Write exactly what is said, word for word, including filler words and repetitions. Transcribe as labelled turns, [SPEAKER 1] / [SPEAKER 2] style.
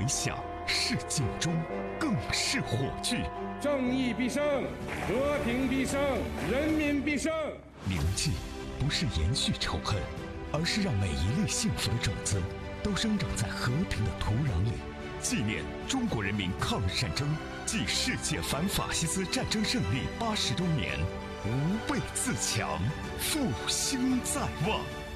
[SPEAKER 1] 想，是警钟，更是火炬。
[SPEAKER 2] 正义必胜，和平必胜，人民必胜。
[SPEAKER 1] 铭记不是延续仇恨，而是让每一粒幸福的种子都生长在和平的土壤里。纪念中国人民抗日战争暨世界反法西斯战争胜利八十周年，无畏自强，复兴在望。